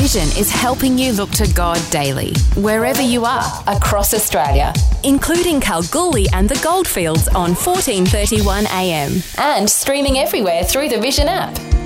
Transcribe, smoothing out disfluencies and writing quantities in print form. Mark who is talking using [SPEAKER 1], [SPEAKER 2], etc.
[SPEAKER 1] Vision is helping you look to God daily, wherever you are, across Australia, including Kalgoorlie and the Goldfields on 1431 AM, and streaming everywhere through the Vision app.